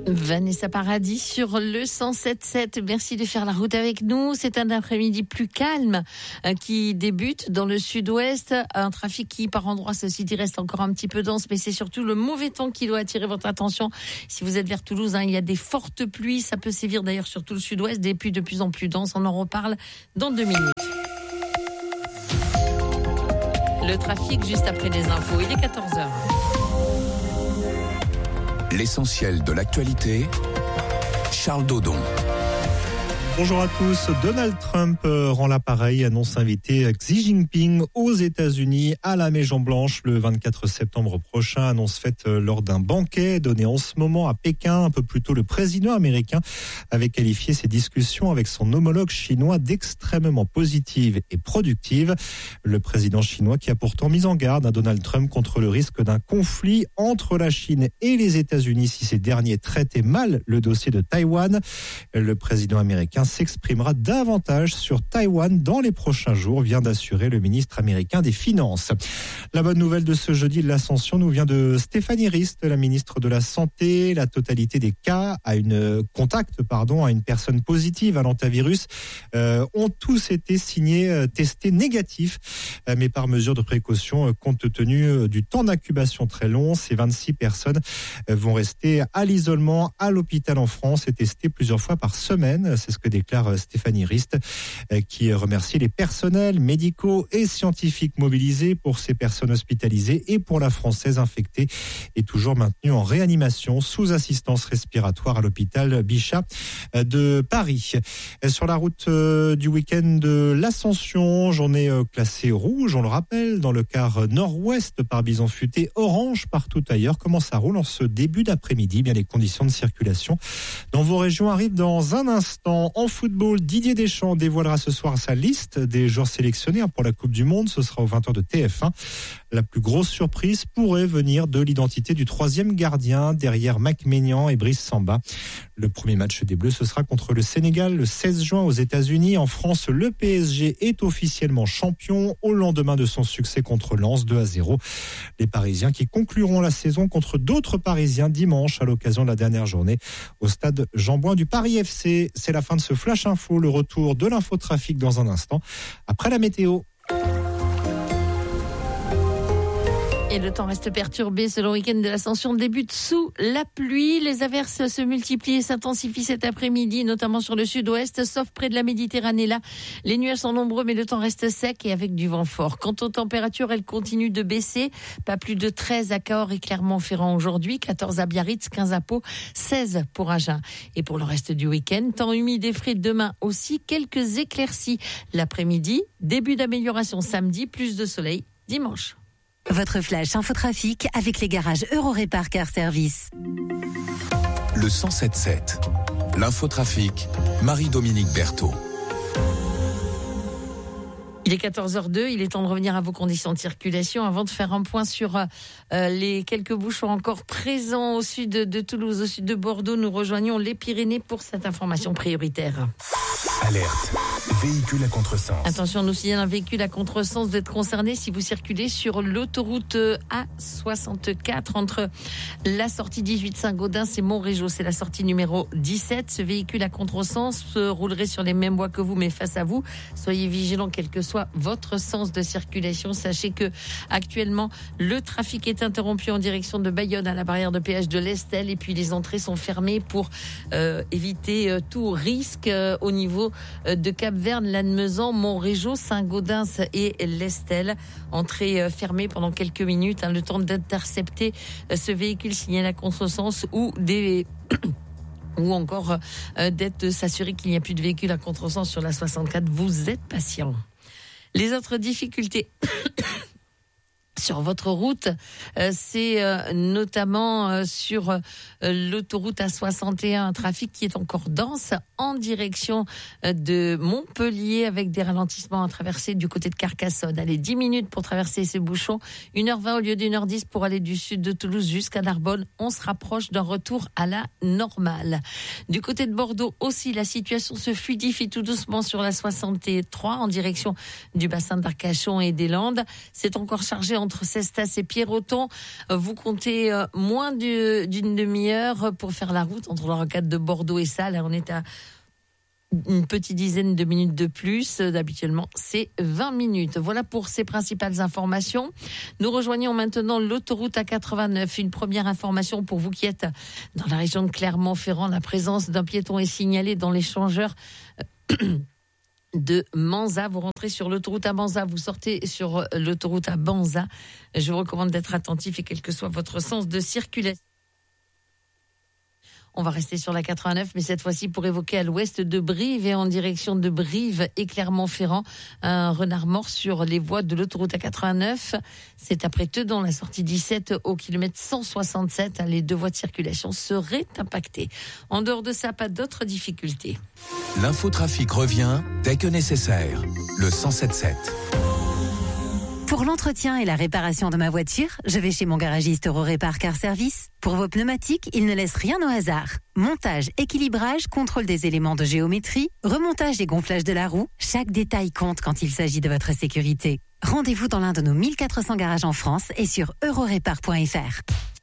Vanessa Paradis sur le 107.7. Merci de faire la route avec nous. C'est un après-midi plus calme qui débute dans le sud-ouest. Un trafic qui, par endroits, ceci dit, reste encore un petit peu dense, mais c'est surtout le mauvais temps qui doit attirer votre attention. Si vous êtes vers Toulouse, il y a des fortes pluies. Ça peut sévir d'ailleurs sur tout le sud-ouest. Des pluies de plus en plus denses. On en reparle dans 2 minutes. Le trafic juste après les infos. Il est 14h. L'essentiel de l'actualité, Charles Dodon. Bonjour à tous. Donald Trump rend l'appareil, annonce inviter Xi Jinping aux États-Unis à la Maison-Blanche le 24 septembre prochain. Annonce faite lors d'un banquet donné en ce moment à Pékin. Un peu plus tôt, le président américain avait qualifié ses discussions avec son homologue chinois d'extrêmement positives et productives. Le président chinois qui a pourtant mis en garde à Donald Trump contre le risque d'un conflit entre la Chine et les États-Unis si ces derniers traitaient mal le dossier de Taïwan. Le président américain s'exprimera davantage sur Taïwan dans les prochains jours, vient d'assurer le ministre américain des Finances. La bonne nouvelle de ce jeudi de l'Ascension nous vient de Stéphanie Rist, la ministre de la Santé. La totalité des cas à une personne positive à l'hantavirus ont tous été testés négatifs, mais par mesure de précaution, compte tenu du temps d'incubation très long. Ces 26 personnes vont rester à l'isolement à l'hôpital en France et testées plusieurs fois par semaine. C'est ce que déclare Stéphanie Rist, qui remercie les personnels médicaux et scientifiques mobilisés pour ces personnes hospitalisées et pour la Française infectée et toujours maintenue en réanimation sous assistance respiratoire à l'hôpital Bichat de Paris. Sur la route du week-end de l'Ascension, journée classée rouge, on le rappelle, dans le quart nord-ouest par Bison Futé, orange partout ailleurs. Comment ça roule en ce début d'après-midi? Bien, les conditions de circulation dans vos régions arrivent dans un instant. En football, Didier Deschamps dévoilera ce soir sa liste des joueurs sélectionnés pour la Coupe du Monde. Ce sera aux 20h de TF1. La plus grosse surprise pourrait venir de l'identité du troisième gardien derrière Mac Maignan et Brice Samba. Le premier match des Bleus, ce sera contre le Sénégal le 16 juin aux États-Unis. En France, le PSG est officiellement champion au lendemain de son succès contre Lens 2-0. Les Parisiens qui concluront la saison contre d'autres Parisiens dimanche à l'occasion de la dernière journée au stade Jean-Bouin du Paris FC. C'est la fin de ce Flash Info, le retour de l'infotrafic dans un instant, après la météo. Et le temps reste perturbé. Ce long week-end de l'Ascension débute sous la pluie. Les averses se multiplient et s'intensifient cet après-midi, notamment sur le sud-ouest, sauf près de la Méditerranée. Là, les nuages sont nombreux, mais le temps reste sec et avec du vent fort. Quant aux températures, elles continuent de baisser. Pas plus de 13 à Cahors et Clermont-Ferrand aujourd'hui, 14 à Biarritz, 15 à Pau, 16 pour Agen. Et pour le reste du week-end, temps humide et frais demain aussi, quelques éclaircies l'après-midi. Début d'amélioration samedi, plus de soleil dimanche. Votre flash infotrafic avec les garages Eurorépar Car Service. Le 107.7. L'infotrafic, Marie-Dominique Berthaud. Il est 14h02, il est temps de revenir à vos conditions de circulation avant de faire un point sur les quelques bouchons encore présents au sud de Toulouse, au sud de Bordeaux. Nous rejoignons les Pyrénées pour cette information prioritaire. Alerte, véhicule à contresens. Attention, nous signale un véhicule à contresens. Vous êtes concerné si vous circulez sur l'autoroute A64 entre la sortie 18 Saint-Gaudens et Montrégeau. C'est la sortie numéro 17. Ce véhicule à contresens roulerait sur les mêmes voies que vous, mais face à vous. Soyez vigilants, quel que soit votre sens de circulation. Sachez que actuellement, le trafic est interrompu en direction de Bayonne à la barrière de péage de l'Estel. Et puis les entrées sont fermées pour éviter tout risque au niveau de Cap-Verne, Lannemezan, Montrégeau, Saint-Gaudens et l'Estel. Entrée fermée pendant quelques minutes, le temps d'intercepter ce véhicule signalé à contresens ou encore de s'assurer qu'il n'y a plus de véhicules à contresens sur la 64. Vous êtes patient. Les autres difficultés sur votre route, c'est notamment sur l'autoroute A61, un trafic qui est encore dense en direction de Montpellier avec des ralentissements à traverser du côté de Carcassonne. Allez, 10 minutes pour traverser ces bouchons, 1h20 au lieu d'1h10 pour aller du sud de Toulouse jusqu'à Narbonne. On se rapproche d'un retour à la normale. Du côté de Bordeaux aussi, la situation se fluidifie tout doucement sur la 63 en direction du bassin d'Arcachon et des Landes. C'est encore chargé entre Cestas et Pierroton. Vous comptez moins d'une demi-heure pour faire la route entre la rocade de Bordeaux et Salles. On est à une petite dizaine de minutes de plus. Habituellement, c'est 20 minutes. Voilà pour ces principales informations. Nous rejoignons maintenant l'autoroute A89. Une première information pour vous qui êtes dans la région de Clermont-Ferrand. La présence d'un piéton est signalée dans l'échangeur de Manza. Vous rentrez sur l'autoroute à Manza, vous sortez sur l'autoroute à Banza. Je vous recommande d'être attentif et quel que soit votre sens de circulation. On va rester sur la 89, mais cette fois-ci pour évoquer à l'ouest de Brive et en direction de Brive et Clermont-Ferrand. Un renard mort sur les voies de l'autoroute A89. C'est après Teudon, la sortie 17 au kilomètre 167. Les deux voies de circulation seraient impactées. En dehors de ça, pas d'autres difficultés. L'infotrafic revient dès que nécessaire. Le 107.7. Pour l'entretien et la réparation de ma voiture, je vais chez mon garagiste Eurorépar Car Service. Pour vos pneumatiques, il ne laisse rien au hasard. Montage, équilibrage, contrôle des éléments de géométrie, remontage et gonflage de la roue, chaque détail compte quand il s'agit de votre sécurité. Rendez-vous dans l'un de nos 1400 garages en France et sur eurorépar.fr.